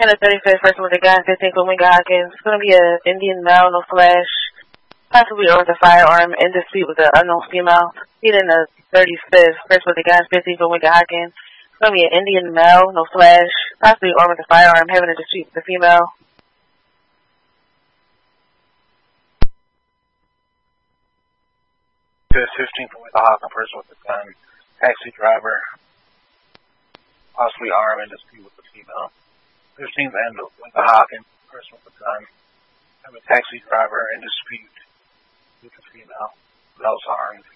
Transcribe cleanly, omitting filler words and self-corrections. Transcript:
And the 35th person with a gun, 15th with Winga Hawkins. It's going to be an Indian male, no flash, possibly armed with a firearm in dispute with an unknown female. He's in the 35th person with a gun, 15th with Winga Hawkins. It's going to be an Indian male, no flash, possibly armed with a firearm, having a dispute with a female. The 15th with the Hawkins, person with a gun, taxi driver, possibly armed in dispute with a female. 15th and with the Hawkins, person with a gun, have a taxi driver in dispute with a female, who's also armed.